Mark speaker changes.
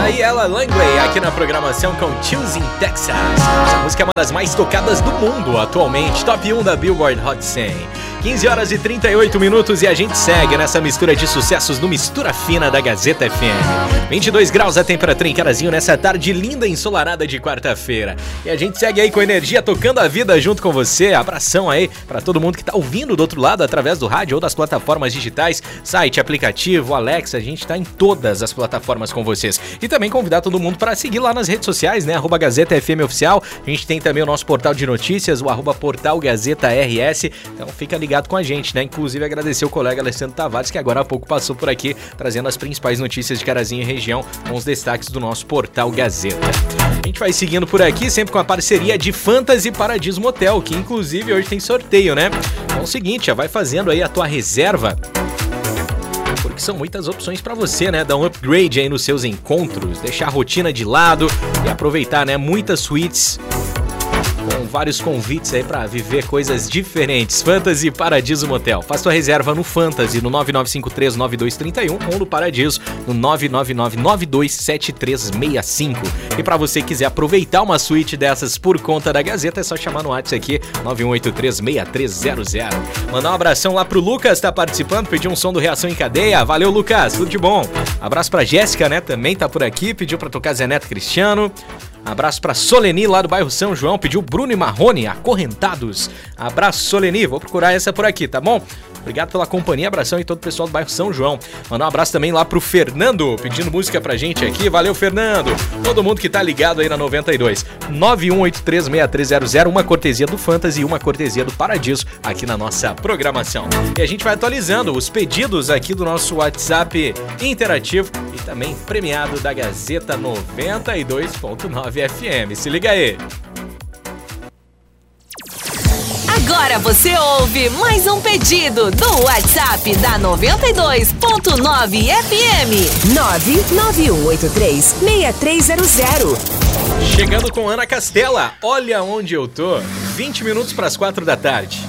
Speaker 1: Aí ela, Langley, aqui na programação com Choosing Texas. Essa música é uma das mais tocadas do mundo atualmente, top 1 da Billboard Hot 100. 15 horas e 38 minutos e a gente segue nessa mistura de sucessos no Mistura Fina da Gazeta FM. 22 graus a temperatura em Carazinho nessa tarde linda e ensolarada de quarta-feira. E a gente segue aí com energia, tocando a vida junto com você. Abração aí pra todo mundo que tá ouvindo do outro lado através do rádio ou das plataformas digitais, site, aplicativo, Alexa, a gente tá em todas as plataformas com vocês. E também convidar todo mundo para seguir lá nas redes sociais, né? @Gazeta FM Oficial. A gente tem também o nosso portal de notícias, o @Portal Gazeta RS. Então fica ligado com a gente, né? Inclusive agradecer o colega Alessandro Tavares, que agora há pouco passou por aqui, trazendo as principais notícias de Carazinho e região, com os destaques do nosso portal Gazeta. A gente vai seguindo por aqui, sempre com a parceria de Fantasy Paradiso Motel, que inclusive hoje tem sorteio, né? Então é o seguinte, já vai fazendo aí a tua reserva, porque são muitas opções pra você, né? Dar um upgrade aí nos seus encontros, deixar a rotina de lado e aproveitar, né? Muitas suítes com vários convites aí pra viver coisas diferentes. Fantasy Paradiso Motel. Faça sua reserva no Fantasy no 99539231 ou no Paradiso no 999927365. E pra você que quiser aproveitar uma suíte dessas por conta da Gazeta, é só chamar no WhatsApp aqui 91836300. Mandar um abração lá pro Lucas, tá participando, pediu um som do Reação em Cadeia. Valeu, Lucas, tudo de bom. Abraço pra Jéssica, né, também tá por aqui, pediu pra tocar Zé Neto Cristiano. Abraço pra Soleni, lá do bairro São João, pediu Bruno e Marrone, Acorrentados. Abraço, Soleni, vou procurar essa por aqui, tá bom? Obrigado pela companhia, abração e todo o pessoal do bairro São João. Mandar um abraço também lá pro Fernando, pedindo música pra gente aqui. Valeu, Fernando. Todo mundo que tá ligado aí na 92. 91836300, uma cortesia do Fantasy e uma cortesia do Paradiso aqui na nossa programação. E a gente vai atualizando os pedidos aqui do nosso WhatsApp interativo e também premiado da Gazeta 92.9 FM. Se liga aí.
Speaker 2: Agora você ouve mais um pedido do WhatsApp da 92.9 FM. 991836300.
Speaker 1: Chegando com Ana Castela, olha onde eu tô. 20 minutos para as 4 da tarde.